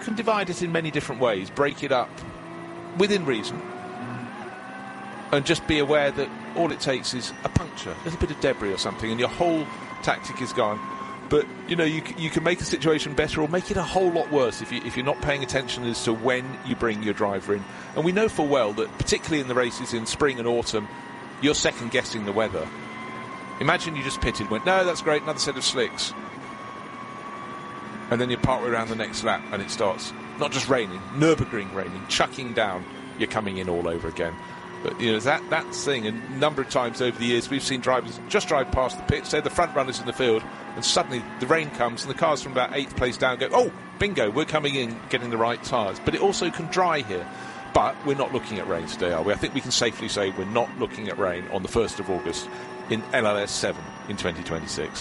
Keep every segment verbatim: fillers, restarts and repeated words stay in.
can divide it in many different ways, break it up within reason, and just be aware that all it takes is a puncture, a little bit of debris or something, and your whole tactic is gone. But, you know, you, you can make a situation better or make it a whole lot worse if, you, if you're not paying attention as to when you bring your driver in. And we know full well that, particularly in the races in spring and autumn, you're second-guessing the weather. Imagine you just pitted and went, no, that's great, another set of slicks. And then you're partway around the next lap and it starts not just raining, Nürburgring raining, chucking down, you're coming in all over again. But, you know, that, that thing, a number of times over the years, we've seen drivers just drive past the pit, say the front runners in the field, and suddenly the rain comes and the cars from about eighth place down go, oh, bingo, we're coming in, getting the right tyres. But it also can dry here. But we're not looking at rain today, are we? I think we can safely say we're not looking at rain on the first of August in L L S seven in twenty twenty-six.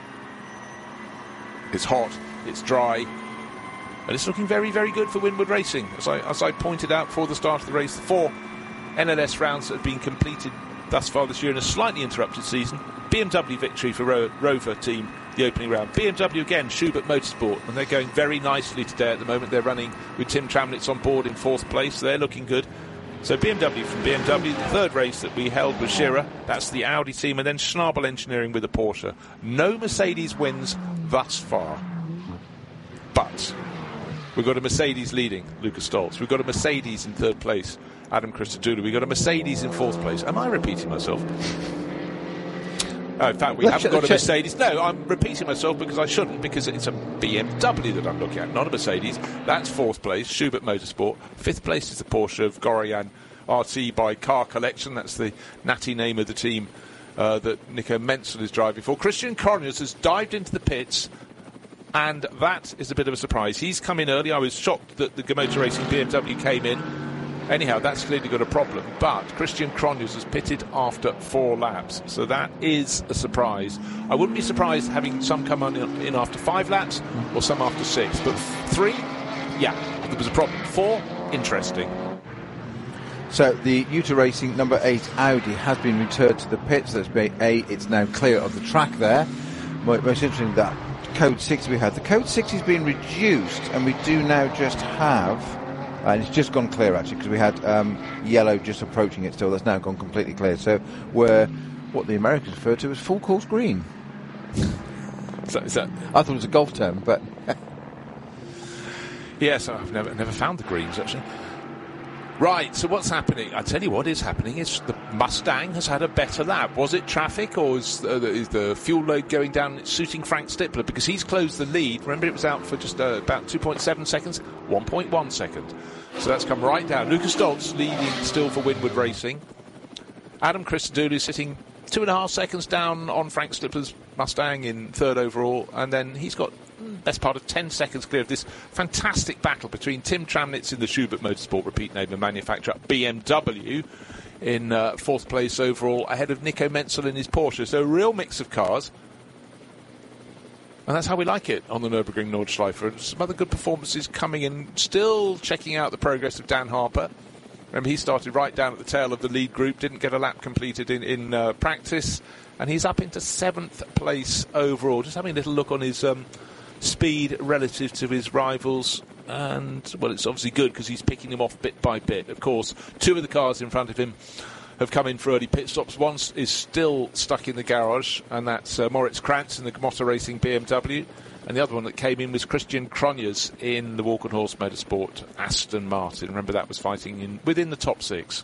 It's hot, it's dry, and it's looking very, very good for Winward Racing. As I, as I pointed out before the start of the race, the four N L S rounds that have been completed thus far this year in a slightly interrupted season. B M W victory for Ro- Rover team, the opening round. B M W again, Schubert Motorsport, and they're going very nicely today at the moment. They're running with Tim Tramnitz on board in fourth place. They're looking good. So B M W from B M W, the third race that we held was Scherer. That's the Audi team, and then Schnabel Engineering with a Porsche. No Mercedes wins thus far. But we've got a Mercedes leading, Lucas Stoltz. We've got a Mercedes in third place, Adam Christodoulou. We've got a Mercedes in fourth place. Am I repeating myself? Oh, in fact, we Let's haven't got a check. Mercedes. No, I'm repeating myself because I shouldn't, because it's a B M W that I'm looking at, not a Mercedes. That's fourth place, Schubert Motorsport. Fifth place is the Porsche of Goroyan R T by Car Collection. That's the natty name of the team uh, that Nico Menzel is driving for. Christian Cronjes has dived into the pits, and that is a bit of a surprise. He's come in early. I was shocked that the Motor Racing B M W came in. Anyhow, that's clearly got a problem. But Christian Cronjes has pitted after four laps. So that is a surprise. I wouldn't be surprised having some come on in after five laps or some after six. But three, yeah, there was a problem. Four, interesting. So the Uta Racing number eight Audi has been returned to the pits. That's A, it's now clear of the track there. Most interesting that code six we had. The code six has been reduced, and we do now just have, and it's just gone clear actually, because we had um, yellow just approaching it still. That's now gone completely clear. So we're what the Americans refer to as full course green. Is that, is that I thought it was a golf term, but yes, I've never never found the greens actually. Right, so what's happening? I tell you what is happening is the Mustang has had a better lap. Was it traffic, or is, uh, is the fuel load going down? It's suiting Frank Stippler because he's closed the lead. Remember, it was out for just uh, about two point seven seconds, one point one second. So that's come right down. Lucas Stoltz leading still for Winward Racing. Adam Christodoulou sitting two and a half seconds down on Frank Stippler's Mustang in third overall, and then he's got best part of ten seconds clear of this fantastic battle between Tim Tramnitz in the Schubert Motorsport, repeat name and manufacturer, B M W, in uh, fourth place overall, ahead of Nico Menzel in his Porsche. So a real mix of cars. And that's how we like it on the Nürburgring Nordschleife. And some other good performances coming in, still checking out the progress of Dan Harper. Remember, he started right down at the tail of the lead group, didn't get a lap completed in, in uh, practice, and he's up into seventh place overall. Just having a little look on his um, speed relative to his rivals, and, well, it's obviously good because he's picking them off bit by bit. Of course, two of the cars in front of him have come in for early pit stops. One is still stuck in the garage, and that's uh, Moritz Krantz in the Motor Racing B M W. And the other one that came in was Christian Cronjes in the Walk and Horse Motorsport Aston Martin. Remember, that was fighting in within the top six.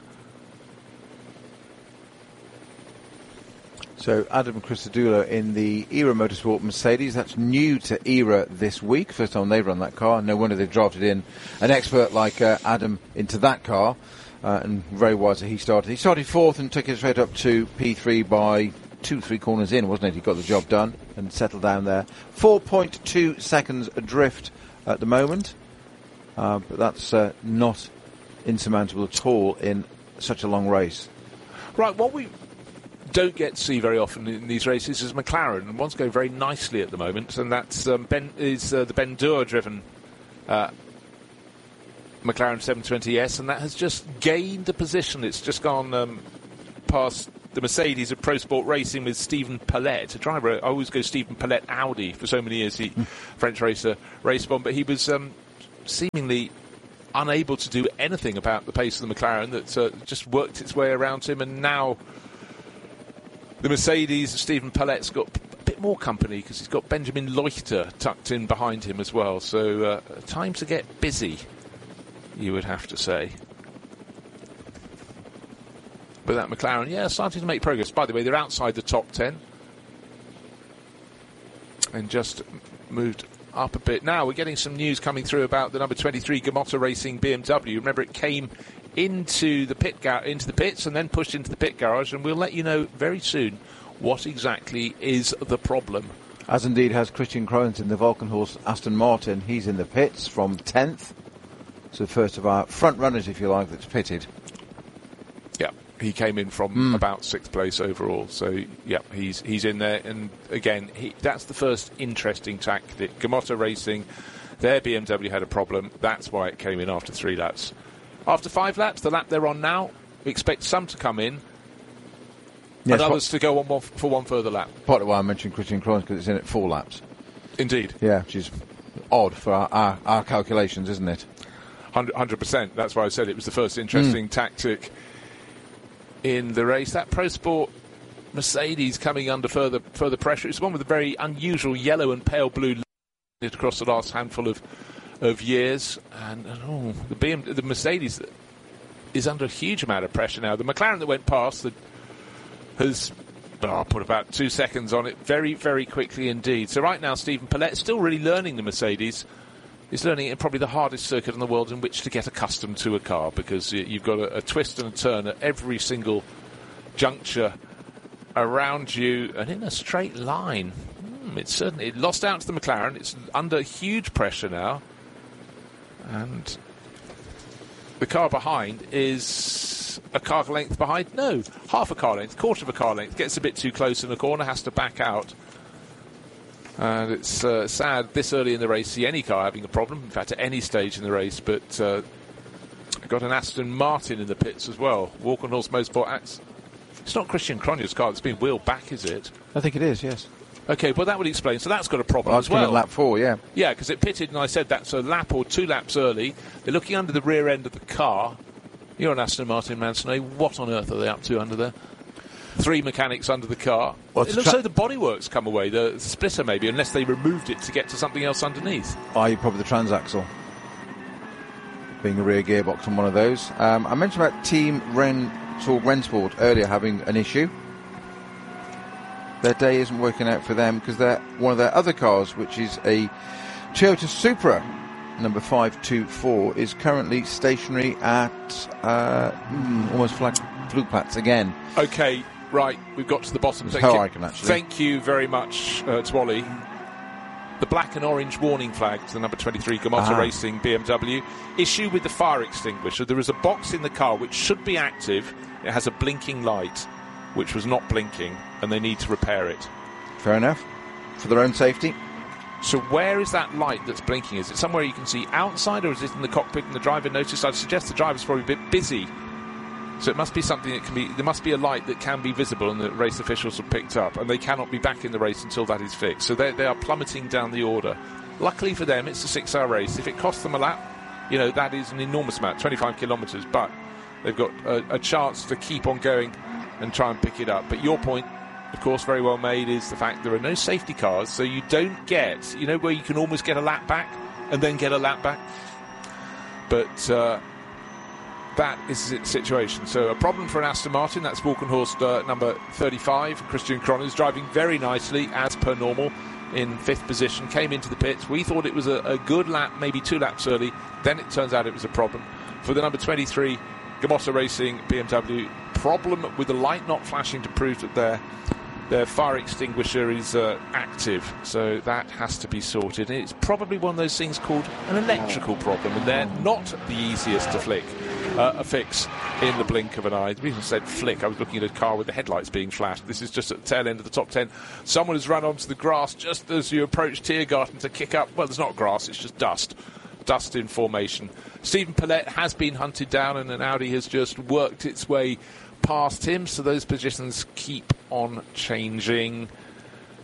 So Adam Christodoulou in the Era Motorsport Mercedes. That's new to Era this week. First time they've run that car. No wonder they've drafted in an expert like uh, Adam into that car. Uh, and very wise that he started. He started fourth and took it straight up to P three by two, three corners in, wasn't it? He got the job done and settled down there. four point two seconds adrift at the moment. Uh, but that's uh, not insurmountable at all in such a long race. Right, what we don't get to see very often in these races is McLaren, and one's going very nicely at the moment, and that's um, Ben is uh, the Ben Deur driven uh, McLaren seven twenty S, and that has just gained a position. It's just gone um, past the Mercedes of Pro Sport Racing with Stephen Palette, a driver. I always go Stephen Palette Audi for so many years, he French racer, race bomb, but he was um, seemingly unable to do anything about the pace of the McLaren that uh, just worked its way around him, and now the Mercedes, Stephen Pellet's got a bit more company because he's got Benjamin Leuchter tucked in behind him as well, so uh, time to get busy, you would have to say. But that McLaren, yeah, starting to make progress. By the way, they're outside the top ten and just moved up a bit. Now we're getting some news coming through about the number twenty-three Gamotta Racing B M W. Remember, it came into the pit gar- into the pits and then pushed into the pit garage, and we'll let you know very soon what exactly is the problem. As indeed has Christian Krones in the Volkenhorst Aston Martin. He's in the pits from tenth. So first of our front runners, if you like, that's pitted. Yeah, he came in from mm. about sixth place overall. So, yeah, he's he's in there. And, again, he, that's the first interesting tactic. Gamotta Racing, their B M W had a problem. That's why it came in after three laps. After five laps, the lap they're on now, we expect some to come in yes, and others to go on one, for one further lap. Part of why I mentioned Christian Krones, because it's in at four laps. Indeed. Yeah, which is odd for our, our, our calculations, isn't it? one hundred percent. That's why I said it was the first interesting mm. tactic in the race. That Pro Sport Mercedes coming under further further pressure. It's one with a very unusual yellow and pale blue across the last handful of of years, and oh, the B M, the Mercedes is under a huge amount of pressure now. The McLaren that went past the, has oh, put about two seconds on it very, very quickly indeed. So right now, Stephen Pellet is still really learning the Mercedes. He's learning it in probably the hardest circuit in the world in which to get accustomed to a car, because you've got a, a twist and a turn at every single juncture around you, and in a straight line. Mm, it's certainly it lost out to the McLaren. It's under huge pressure now, and the car behind is a car length behind. No, half a car length, quarter of a car length. Gets a bit too close in the corner, has to back out. And it's uh, sad this early in the race see any car having a problem, in fact at any stage in the race, but uh, got an Aston Martin in the pits as well. Walkenhorst Motorsport. It's not Christian Krone's car that's been wheeled back, is it? I think it is, yes. Okay, well that would explain. So that's got a problem well, as well. At lap four, yeah. Yeah, because it pitted, and I said that's a lap or two laps early. They're looking under the rear end of the car. You're an Aston Martin man, so what on earth are they up to under there? Three mechanics under the car. Well, it looks tra- like the bodywork's come away, the, the splitter maybe, unless they removed it to get to something else underneath. Oh, probably the transaxle. Being a rear gearbox on one of those. Um, I mentioned about Team Rental Rennsport earlier having an issue. Their day isn't working out for them because they're one of their other cars, which is a Toyota Supra, number five two four, is currently stationary at uh, mm, almost flag Flugplatz again. Okay. Right, we've got to the bottom. Thank you. Icon, actually. Thank you very much, uh, Twally. The black and orange warning flag to the number twenty-three Gamotta ah. Racing B M W. Issue with the fire extinguisher. There is a box in the car which should be active. It has a blinking light, which was not blinking, and they need to repair it. Fair enough. For their own safety. So where is that light that's blinking? Is it somewhere you can see outside, or is it in the cockpit and the driver noticed? I'd suggest the driver's probably a bit busy. So it must be something that can be, there must be a light that can be visible and the race officials have picked up, and they cannot be back in the race until that is fixed. So they, they are plummeting down the order. Luckily for them, it's a six-hour race. If it costs them a lap, you know, that is an enormous amount, twenty-five kilometres, but they've got a, a chance to keep on going and try and pick it up. But your point, of course, very well made, is the fact there are no safety cars, so you don't get, you know, where you can almost get a lap back and then get a lap back. But, uh, that is the situation. So a problem for an Aston Martin. That's Walkenhorst uh, number thirty-five. Christian Kroner is driving very nicely, as per normal, in fifth position. Came into the pits. We thought it was a, a good lap, maybe two laps early. Then it turns out it was a problem. For the number twenty-three Gamotta Racing B M W, problem with the light not flashing to prove that their their fire extinguisher is uh, active. So that has to be sorted. And it's probably one of those things called an electrical problem, and they're not the easiest to flick. Uh, a fix in the blink of an eye. The reason I said flick, I was looking at a car with the headlights being flashed. This is just at the tail end of the top ten. Someone has run onto the grass just as you approach Tiergarten to kick up. Well, there's not grass, it's just dust. Dust in formation. Stephen Pellet has been hunted down, and an Audi has just worked its way past him, so those positions keep on changing.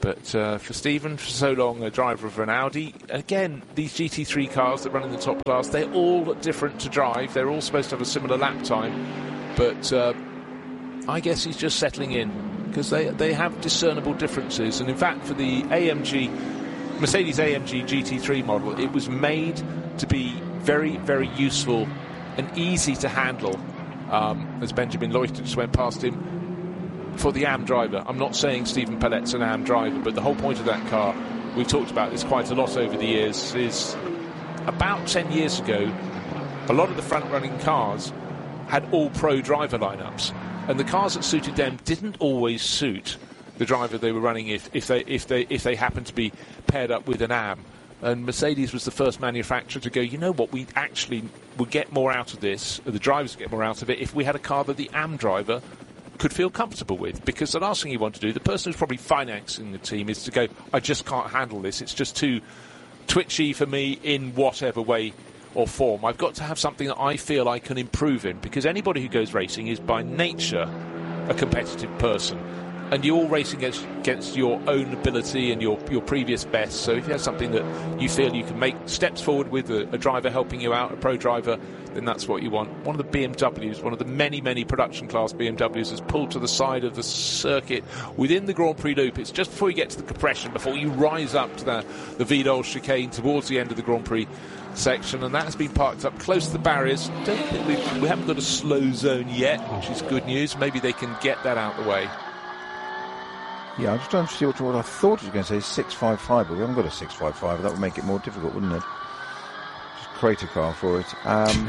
But uh, for Stephen, for so long a driver of an Audi, again, these G T three cars that run in the top class, they're all different to drive. They're all supposed to have a similar lap time. But uh, I guess he's just settling in, because they, they have discernible differences. And in fact, for the A M G, Mercedes A M G G T three model, it was made to be very, very useful and easy to handle, um, as Benjamin Loiter just went past him, for the A M driver. I'm not saying Stephen Pellet's an A M driver, but the whole point of that car, we've talked about this quite a lot over the years, is about ten years ago, a lot of the front-running cars had all pro driver lineups, and the cars that suited them didn't always suit the driver they were running if, if they if they if they happened to be paired up with an A M. And Mercedes was the first manufacturer to go, you know what, we actually would get more out of this, or the drivers would get more out of it, if we had a car that the A M driver could feel comfortable with. Because the last thing you want to do, the person who's probably financing the team, is to go, I just can't handle this, it's just too twitchy for me in whatever way or form. I've got to have something that I feel I can improve in, because anybody who goes racing is by nature a competitive person, and you're all racing against, against your own ability and your, your previous best. So if you have something that you feel you can make steps forward with, a, a driver helping you out, a pro driver, then that's what you want. One of the B M Ws, one of the many, many production class B M Ws, has pulled to the side of the circuit within the Grand Prix loop. It's just before you get to the compression, before you rise up to the, the Vidal chicane towards the end of the Grand Prix section, and that has been parked up close to the barriers. Don't think we we haven't got a slow zone yet, which is good news. Maybe they can get that out of the way. Yeah, I'm just trying to see what, what I thought it was going to say, six five five, but we haven't got a six five five. That would make it more difficult, wouldn't it? Just create a car for it. Um,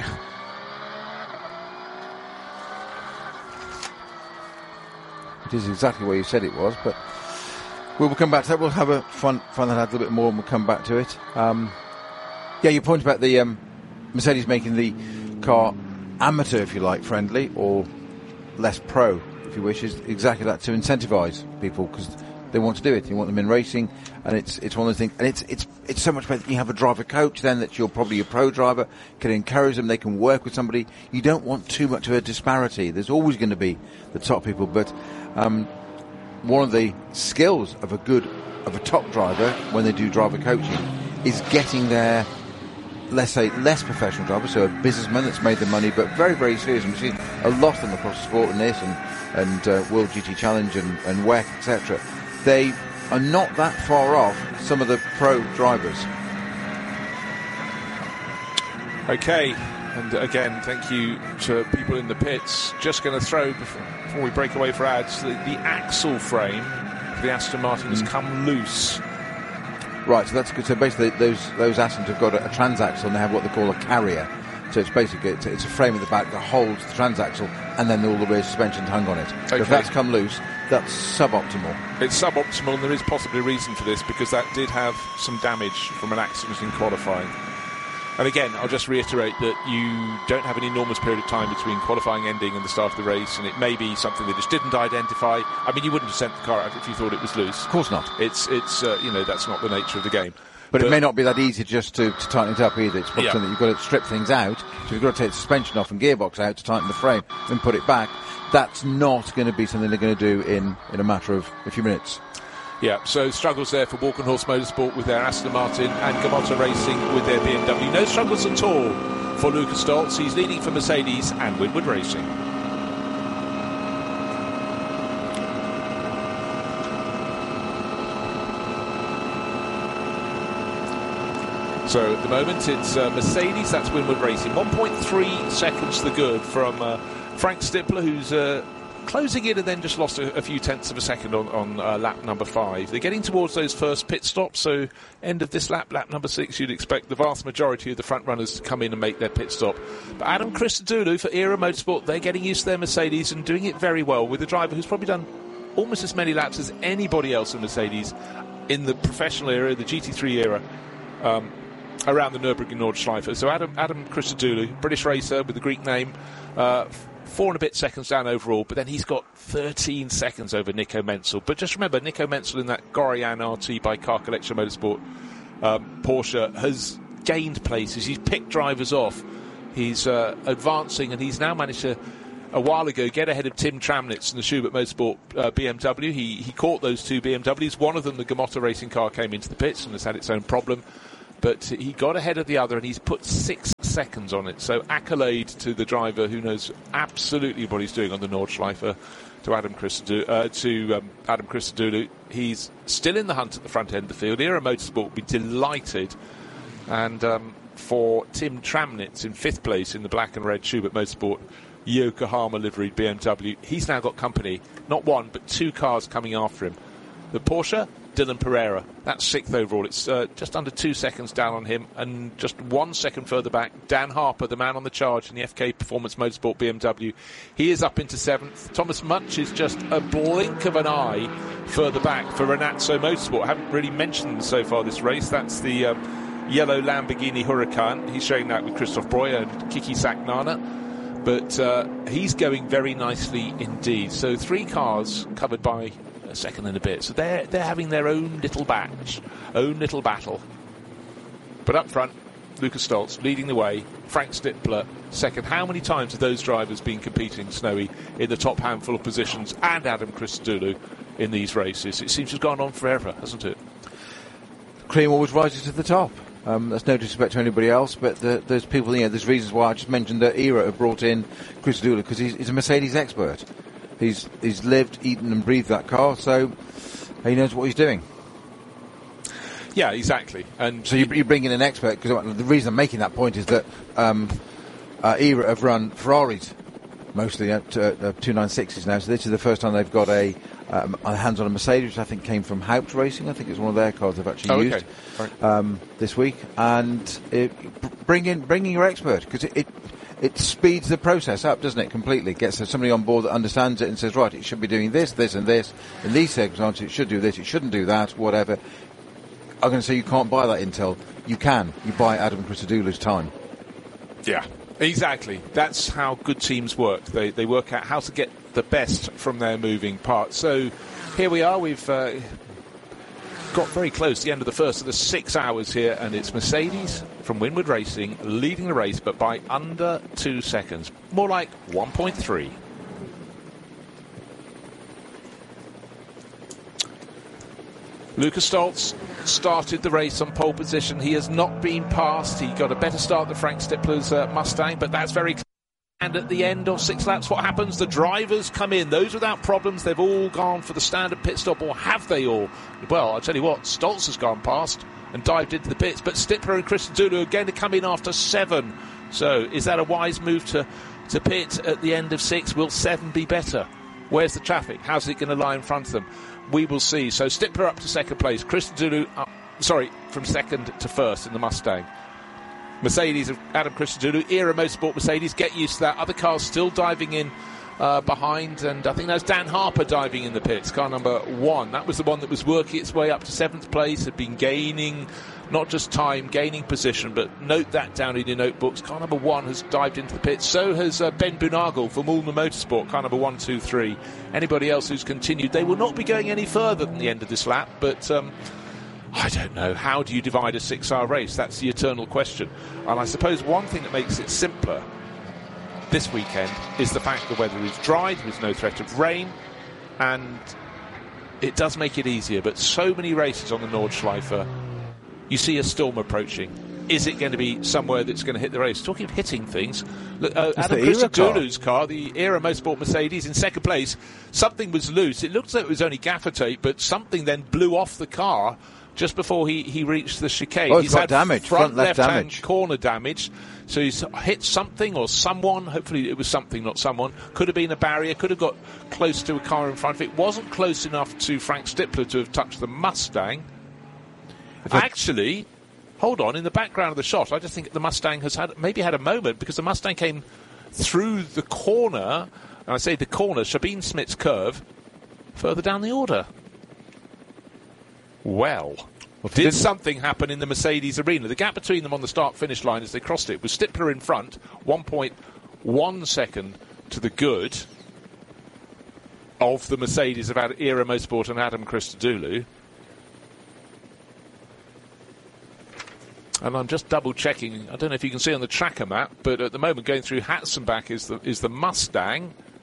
it is exactly where you said it was, but we'll come back to that. We'll have a fun, fun that a little bit more, and we'll come back to it. Um, yeah, your point about the um, Mercedes making the car amateur, if you like, friendly, or less pro, if you wish, is exactly that, to incentivise people, because they want to do it. You want them in racing, and it's it's one of the things, and it's it's it's so much better. You have a driver coach then that you're probably a pro driver, can encourage them, they can work with somebody. You don't want too much of a disparity. There's always going to be the top people, but um, one of the skills of a good of a top driver when they do driver coaching is getting their, let's say, less professional driver, so a businessman that's made the money, but very, very serious. We've seen a lot on the cross sport and this, and, and uh, World G T Challenge and, and W E C, et cetera. They are not that far off some of the pro drivers. Okay, and again, thank you to people in the pits. Just going to throw, before, before we break away for ads, the, the axle frame for the Aston Martin has come loose. Right, so that's good. So basically, those those Astons have got a, a transaxle, and they have what they call a carrier. So it's basically it's, it's a frame at the back that holds the transaxle, and then all the rear suspension's hung on it. Okay. So if that's come loose, that's suboptimal. It's suboptimal, and there is possibly a reason for this, because that did have some damage from an accident in qualifying. And again, I'll just reiterate that you don't have an enormous period of time between qualifying ending and the start of the race, and it may be something they just didn't identify. I mean, you wouldn't have sent the car out if you thought it was loose. Of course not. It's, it's uh, you know, that's not the nature of the game. But, but it may not be that easy just to, to tighten it up either. It's probably yeah. something that you've got to strip things out. So you've got to take the suspension off and gearbox out to tighten the frame and put it back. That's not going to be something they're going to do in, in a matter of a few minutes. Yeah, so struggles there for Walkenhorst Motorsport with their Aston Martin, and Gamotta Racing with their B M W. No struggles at all for Lucas Stoltz. He's leading for Mercedes and Winwood Racing. So at the moment it's uh, Mercedes, that's Winwood Racing. one point three seconds to the good from uh, Frank Stippler, who's uh, closing in and then just lost a, a few tenths of a second on, on uh, lap number five. They're getting towards those first pit stops, so end of this lap, lap number six, you'd expect the vast majority of the front runners to come in and make their pit stop. But Adam Christodoulou for Era Motorsport, they're getting used to their Mercedes and doing it very well with a driver who's probably done almost as many laps as anybody else in Mercedes in the professional era, the G T three era, um, around the Nürburgring Nordschleife. So Adam, Adam Christodoulou, British racer with a Greek name, uh, four and a bit seconds down overall, but then he's got thirteen seconds over Nico Menzel. But just remember, Nico Menzel in that Gorian R T by Car Collection Motorsport um, Porsche has gained places. He's picked drivers off. He's uh, advancing, and he's now managed to a while ago get ahead of Tim Tramnitz in the Schubert Motorsport uh, B M W. He he caught those two B M Ws. One of them, the Gamotta racing car, came into the pits and has had its own problem. But he got ahead of the other, and he's put six seconds on it. So accolade to the driver who knows absolutely what he's doing on the Nordschleife, to Adam Christodoulou. Uh, to um, Adam Christodoulou. He's still in the hunt at the front end of the field. Era Motorsport will be delighted. And um, for Tim Tramnitz in fifth place in the black and red Schubert Motorsport Yokohama liveried B M W, he's now got company. Not one, but two cars coming after him. The Porsche, Dylan Pereira. That's sixth overall. It's uh, just under two seconds down on him, and just one second further back, Dan Harper, the man on the charge in the F K Performance Motorsport B M W. He is up into seventh. Thomas Munch is just a blink of an eye further back for Renazzo Motorsport. I haven't really mentioned them so far this race. That's the um, yellow Lamborghini Huracan. He's showing that with Christoph Breuer and Kiki Saknana. But uh, he's going very nicely indeed. So three cars covered by a second and a bit. So they're they're having their own little batch, own little battle. But up front, Lucas Stoltz leading the way, Frank Stippler second. How many times have those drivers been competing, Snowy, in the top handful of positions, and Adam Christodoulou in these races? It seems to have gone on forever, hasn't it? Cream always rises to the top. Um, that's no disrespect to anybody else, but the, there's people, you know, there's reasons why I just mentioned that Era have brought in Christodoulou, because he's, he's a Mercedes expert. He's he's lived, eaten and breathed that car, so he knows what he's doing. Yeah, exactly. And so you, you bring in an expert, because the reason I'm making that point is that um, uh, Era have run Ferraris mostly at uh, uh, two ninety-sixes now, so this is the first time they've got a, um, a hands on a Mercedes, which I think came from Haupt Racing. I think it's one of their cars they've actually oh, used okay. Right. um, this week. And it, bring in bringing your expert, because it, it it speeds the process up, doesn't it, completely. It gets somebody on board that understands it and says, right, it should be doing this, this and this. In these circumstances, it should do this, it shouldn't do that, whatever. I'm going to say you can't buy that intel. You can. You buy Adam Christodoulou's time. Yeah, exactly. That's how good teams work. They they work out how to get the best from their moving parts. So here we are. We've uh, got very close to the end of the first of the six hours here, and it's Mercedes from Winward Racing leading the race, but by under two seconds. More like one point three. Lucas Stoltz started the race on pole position. He has not been passed. He got a better start than Frank Stippler's uh, Mustang, but that's very clear. And at the end of six laps, what happens? The drivers come in. Those without problems, they've all gone for the standard pit stop, or have they all? Well, I'll tell you what, Stoltz has gone past and dived into the pits, but Stippler and Christodoulou are going to come in after seven. So is that a wise move to, to pit at the end of six? Will seven be better? Where's the traffic? How's it going to lie in front of them? We will see. So Stippler up to second place. Christodoulou up, sorry, from second to first in the Mustang. Mercedes of Adam Christodoulou, Era Motorsport Mercedes, get used to that. Other cars still diving in uh, behind, and I think that's Dan Harper diving in the pits, car number one. That was the one that was working its way up to seventh place, had been gaining not just time, gaining position, but note that down in your notebooks. Car number one has dived into the pits. So has uh, Ben Bunagel from Ulmer Motorsport, car number one, two, three. Anybody else who's continued, they will not be going any further than the end of this lap, but um, I don't know. How do you divide a six-hour race? That's the eternal question. And I suppose one thing that makes it simpler this weekend is the fact the weather is dry, there is no threat of rain, and it does make it easier. But so many races on the Nordschleife, you see a storm approaching. Is it going to be somewhere that's going to hit the race? Talking of hitting things, look, uh, Adam Christodoulou's car. car, the Era Motorsport Mercedes, in second place. Something was loose. It looked like it was only gaffer tape, but something then blew off the car just before he, he reached the chicane. Oh, he's got had damage, front, front left left-hand damage. corner damage. So he's hit something or someone. Hopefully it was something, not someone. Could have been a barrier. Could have got close to a car in front of it. Wasn't close enough to Frank Stippler to have touched the Mustang. Actually, hold on. In the background of the shot, I just think the Mustang has had maybe had a moment, because the Mustang came through the corner, and I say the corner, Sabine Smith's curve, further down the order. Well, well did something happen in the Mercedes arena? The gap between them on the start-finish line as they crossed it was Stippler in front, one point one second to the good of the Mercedes of Era Motorsport and Adam Christodoulou. And I'm just double-checking. I don't know if you can see on the tracker map, but at the moment going through Hatzenbach is the is the Mustang.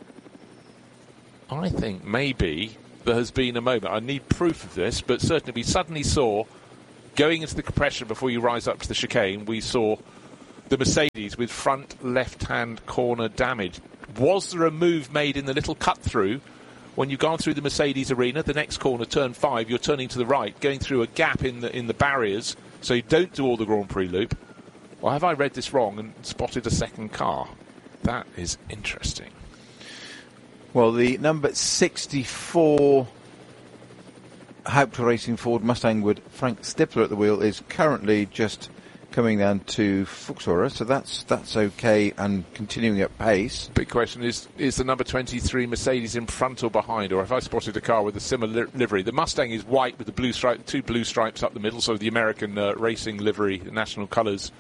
I think maybe there has been a moment, I need proof of this, but certainly we suddenly saw, going into the compression before you rise up to the chicane, we saw the Mercedes with front left-hand corner damage. Was there a move made in the little cut-through when you've gone through the Mercedes arena, the next corner, turn five, you're turning to the right, going through a gap in the in the barriers, so you don't do all the Grand Prix loop? Or have I read this wrong and spotted a second car? That is interesting. Well, the number sixty-four Hauptstraße Racing Ford Mustang with Frank Stippler at the wheel is currently just coming down to Fuchsora, so that's that's okay and continuing at pace. Big question is, is the number twenty-three Mercedes in front or behind, or have I spotted a car with a similar li- livery? The Mustang is white with the blue stripe, two blue stripes up the middle, so the American uh, racing livery, the national colours.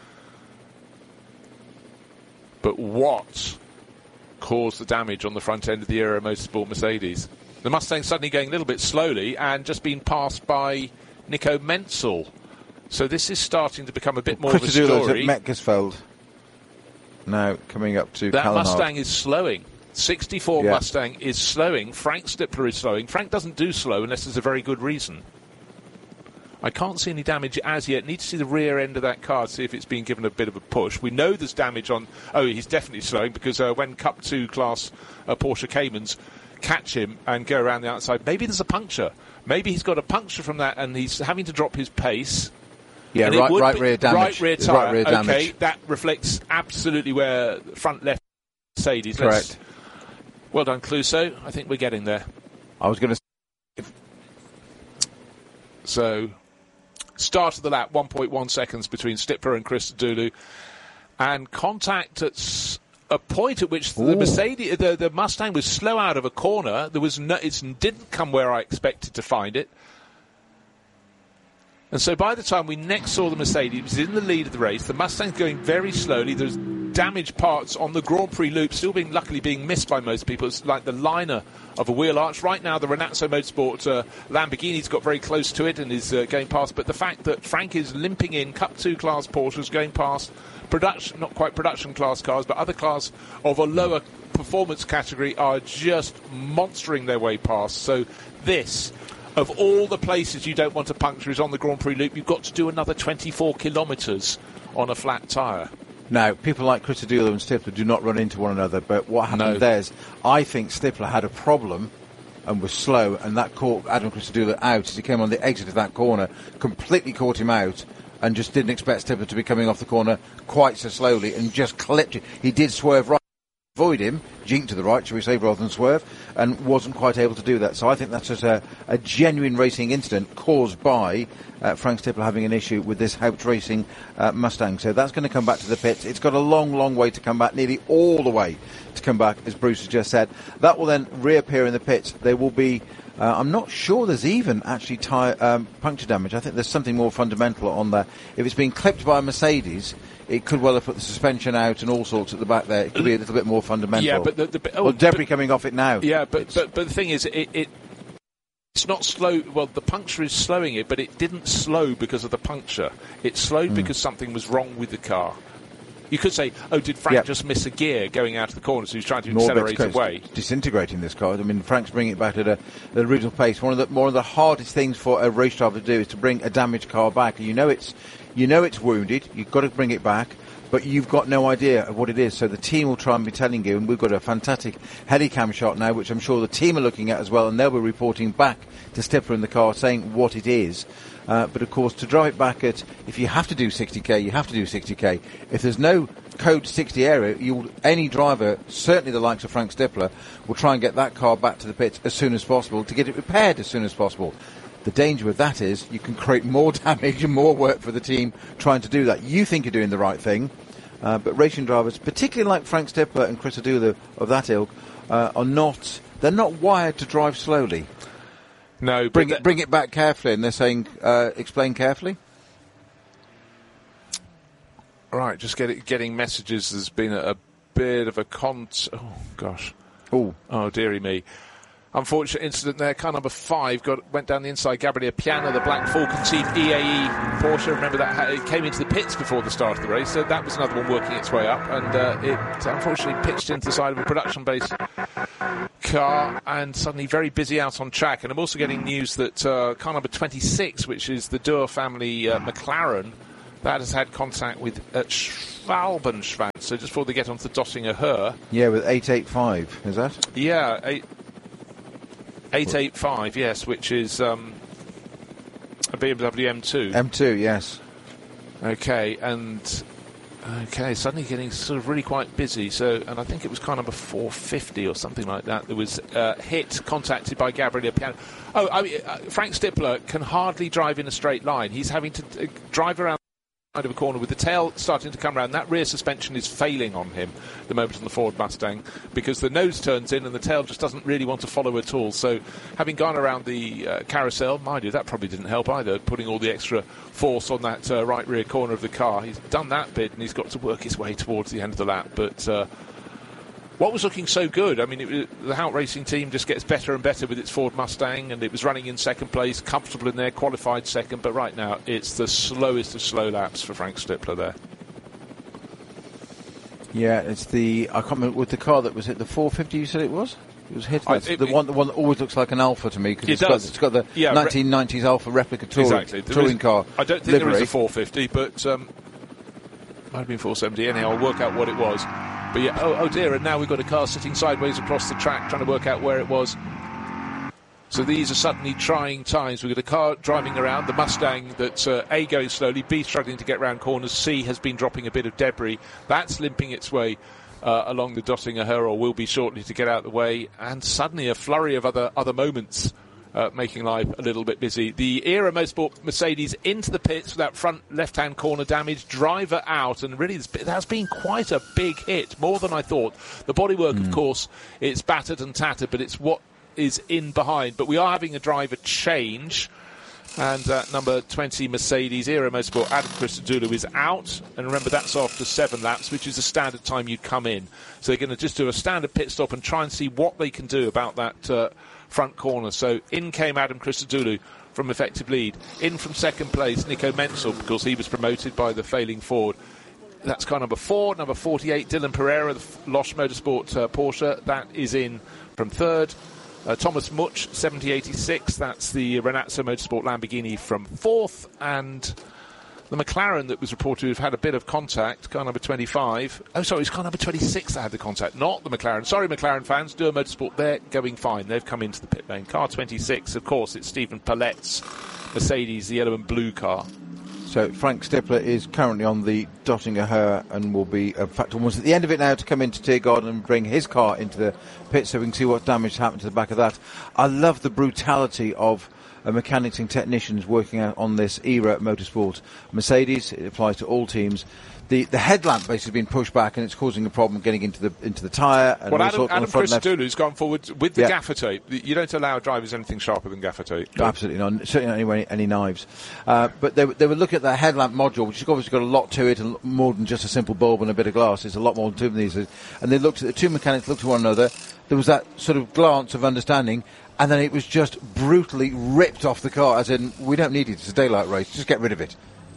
But what caused the damage on the front end of the Aero Motorsport Mercedes? The Mustang suddenly going a little bit slowly and just being passed by Nico Menzel. So this is starting to become a bit more of a story. At Metgersfeld now coming up to that Kallenhag. Mustang is slowing. sixty-four yeah. Mustang is slowing. Frank Stippler is slowing. Frank doesn't do slow unless there's a very good reason. I can't see any damage as yet. Need to see the rear end of that car to see if it's been given a bit of a push. We know there's damage on... Oh, he's definitely slowing because uh, when Cup two class uh, Porsche Caymans catch him and go around the outside, maybe there's a puncture. Maybe he's got a puncture from that and he's having to drop his pace. Yeah, right, right rear damage. Right rear tyre. Right rear damage. Okay, that reflects absolutely where front left Mercedes. Correct. Let's, well done, Clouseau. I think we're getting there. I was going to... So... Start of the lap, one point one seconds between Stippler and Christodoulou, and contact at a point at which Ooh. the Mercedes, the, the Mustang was slow out of a corner. There was no, it didn't come where I expected to find it, and so by the time we next saw the Mercedes, it was in the lead of the race. The Mustang's going very slowly. There's damaged parts on the Grand Prix loop, still being luckily being missed by most people. It's like the liner of a wheel arch. Right now, the Renazzo Motorsport uh, Lamborghini's got very close to it and is uh, going past. But the fact that Frank is limping in, Cup two class Porsches going past production, not quite production class cars, but other cars of a lower performance category are just monstering their way past. So this, of all the places you don't want to puncture, is on the Grand Prix loop. You've got to do another twenty-four kilometres on a flat tyre. Now, people like Christodoulou and Stippler do not run into one another, but what happened no. there is, I think Stippler had a problem and was slow, and that caught Adam Christodoulou out as he came on the exit of that corner, completely caught him out, and just didn't expect Stippler to be coming off the corner quite so slowly, and just clipped it. He did swerve right, avoid him, jink to the right, shall we say, rather than swerve, and wasn't quite able to do that. So I think that's just a, a genuine racing incident caused by uh, Frank Stippler having an issue with this Haupt Racing uh, Mustang. So that's going to come back to the pits. It's got a long, long way to come back, nearly all the way to come back, as Bruce has just said. That will then reappear in the pits. There will be... Uh, I'm not sure there's even actually tyre um, puncture damage. I think there's something more fundamental on there. If it's been clipped by a Mercedes, it could well have put the suspension out and all sorts at the back there. It could be a little bit more fundamental. Yeah, but the, the oh, well, debris but, coming off it now. Yeah, but but, but the thing is, it, it it's not slow. Well, the puncture is slowing it, but it didn't slow because of the puncture. It slowed mm. because something was wrong with the car. You could say, oh, did Frank yep. just miss a gear going out of the corner, so he's trying to accelerate away? Disintegrating this car. I mean, Frank's bringing it back at a, at a reasonable pace. One of the one of the hardest things for a race driver to do is to bring a damaged car back. You know it's you know it's wounded. You've got to bring it back, but you've got no idea of what it is. So the team will try and be telling you, and we've got a fantastic Helicam shot now, which I'm sure the team are looking at as well, and they'll be reporting back to Stippler in the car saying what it is. Uh, but of course, to drive it back at, if you have to do sixty k, you have to do sixty k. If there's no code sixty area, you'll, any driver, certainly the likes of Frank Stippler, will try and get that car back to the pits as soon as possible to get it repaired as soon as possible. The danger with that is you can create more damage and more work for the team trying to do that. You think you're doing the right thing, uh, but racing drivers, particularly like Frank Stippler and Christodoulou of that ilk, uh, are not, they're not wired to drive slowly. No, bring it, bring it back carefully, and they're saying, uh, explain carefully. Right, just get it, getting messages. There's been a, a bit of a con. Oh gosh. Oh, oh dearie me. Unfortunate incident there. Car number five got went down the inside. Gabriele Piana, the Black Falcon Team E A E Porsche. Remember that it came into the pits before the start of the race, so that was another one working its way up, and uh, it unfortunately pitched into the side of a production base car and suddenly very busy out on track. And I'm also getting news that uh, car number twenty-six, which is the Dürr family uh, McLaren, that has had contact with uh, Schwalbenschwanz. So just before they get onto the Dottinger Her. Yeah, with eight eighty-five, is that? Yeah, eight, eight eighty-five, yes, which is um, a B M W M two. M two, yes. Okay, and okay, suddenly getting sort of really quite busy. So, and I think it was car number four fifty or something like that. That was uh, hit, contacted by Gabriele Piano. Oh, I mean, uh, Frank Stippler can hardly drive in a straight line. He's having to uh, drive around of a corner with the tail starting to come around. That rear suspension is failing on him at the moment on the Ford Mustang because the nose turns in and the tail just doesn't really want to follow at all. So having gone around the uh, carousel, mind you, that probably didn't help either, putting all the extra force on that uh, right rear corner of the car. He's done that bit and he's got to work his way towards the end of the lap. But uh, what was looking so good, I mean, it, the Hout Racing team just gets better and better with its Ford Mustang, and it was running in second place, comfortable in there, qualified second, but right now it's the slowest of slow laps for Frank Stippler there. Yeah, it's the, I can't remember, with the car that was hit, the four fifty you said it was? It was hit, that's I, it, the, one, the one that always looks like an Alfa to me, because it it's, does. Got, it's got the yeah, nineteen nineties Alfa replica touring, exactly. touring is, car I don't think livery. there is a four fifty, but um, might have been four seventy. Anyhow, I'll work out what it was. But yeah, oh, oh dear, and now we've got a car sitting sideways across the track trying to work out where it was. So these are suddenly trying times. We've got a car driving around, the Mustang that's uh, A, going slowly, B, struggling to get round corners, C, has been dropping a bit of debris. That's limping its way uh, along the Dottinger Her, or will be shortly, to get out of the way. And suddenly a flurry of other, other moments Uh, making life a little bit busy. The Era Motorsport Mercedes into the pits with that front left-hand corner damage, driver out, and really it has been quite a big hit, more than I thought. The bodywork, mm. of course, it's battered and tattered, but it's what is in behind. But we are having a driver change, and uh, number twenty Mercedes Era Motorsport Adam Christodoulou is out, and remember that's after seven laps, which is the standard time you'd come in. So they're going to just do a standard pit stop and try and see what they can do about that uh, front corner. So in came Adam Christodoulou from effective lead. In from second place, Nico Menzel, because he was promoted by the failing Ford. That's car number four. Number forty-eight, Dylan Pereira, the Losch Motorsport uh, Porsche. That is in from third. Uh, Thomas Much, seventy eighty-six. That's the Renazzo Motorsport Lamborghini from fourth. And the McLaren that was reported to have had a bit of contact, car number twenty-five. Oh, sorry, it's car number twenty-six that had the contact, not the McLaren. Sorry, McLaren fans, Dürr Motorsport, they're going fine. They've come into the pit lane. Car twenty-six, of course, it's Stephen Palette's Mercedes, the yellow and blue car. So Frank Stippler is currently on the Dottinger Her and will be, in fact, almost at the end of it now to come into Tiergarten and bring his car into the pit so we can see what damage happened to the back of that. I love the brutality of Uh, mechanics and technicians working out on this Era Motorsport Mercedes. It applies to all teams. The the headlamp basically been pushed back and it's causing a problem getting into the into the tyre. And well, all Adam, sorts Adam Christodoulou's gone forward with the yeah. gaffer tape. You don't allow drivers anything sharper than gaffer tape. No, absolutely not. Certainly not any, any knives. Uh, but they, they were looking at the headlamp module, which has obviously got a lot to it, and more than just a simple bulb and a bit of glass. It's a lot more to it than these. And they looked at the two mechanics, looked at one another. There was that sort of glance of understanding. And then it was just brutally ripped off the car, as in, we don't need it, it's a daylight race, just get rid of it.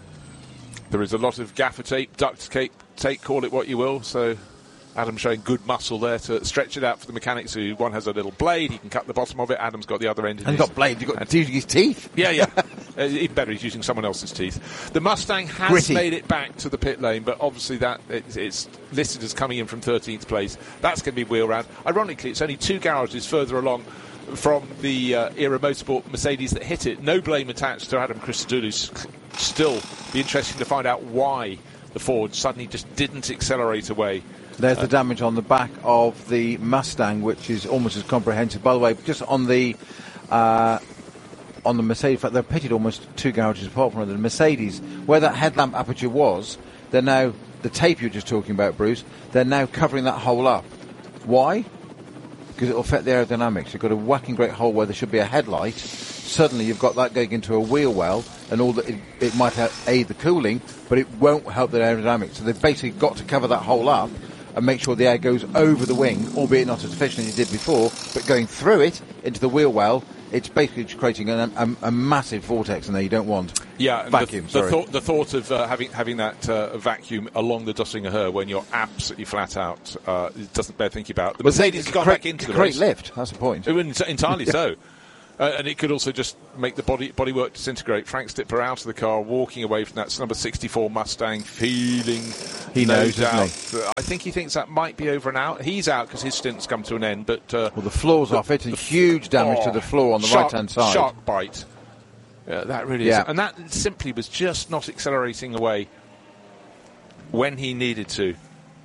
There is a lot of gaffer tape, duct tape, tape, call it what you will, so Adam's showing good muscle there to stretch it out for the mechanics. Who one has a little blade, he can cut the bottom of it, Adam's got the other end. And he's got blade, you've got to use his teeth. Yeah, yeah. uh, even better, he's using someone else's teeth. The Mustang has Gritty. made it back to the pit lane, but obviously that it's, it's listed as coming in from thirteenth place. That's going to be wheel round. Ironically, it's only two garages further along from the uh, Era Motorsport Mercedes that hit it. No blame attached to Adam Christodoulou. Still be interesting to find out why the Ford suddenly just didn't accelerate away. There's uh, the damage on the back of the Mustang, which is almost as comprehensive. By the way, just on the uh, on the Mercedes, in fact, they're pitted almost two garages apart from the Mercedes, where that headlamp aperture was. They're now, the tape you were just talking about, Bruce, they're now covering that hole up. Why? Because it will affect the aerodynamics. You've got a whacking great hole where there should be a headlight. Suddenly you've got that going into a wheel well, and all that it, it might help aid the cooling, but it won't help the aerodynamics. So they've basically got to cover that hole up and make sure the air goes over the wing, albeit not as efficiently as it did before, but going through it into the wheel well, it's basically creating a, a, a massive vortex in there you don't want. Yeah, and vacuum. The, the, sorry. thought, the thought of uh, having having that uh, vacuum along the Dossinger Her when you're absolutely flat out, uh, it doesn't bear thinking about. The Mercedes got great, back into the great race. lift. That's the point. It wouldn't, entirely yeah. so. Uh, and it could also just make the body bodywork disintegrate. Frank Stipper out of the car, walking away from that number sixty-four Mustang, feeling he no knows, doubt. doesn't he? I think he thinks that might be over and out. He's out because his stint's come to an end. But uh, well, the floor's the, off it, and the, huge damage oh, to the floor on the shark, right-hand side. Shark bite. Yeah, that really yeah. is. And that simply was just not accelerating away when he needed to.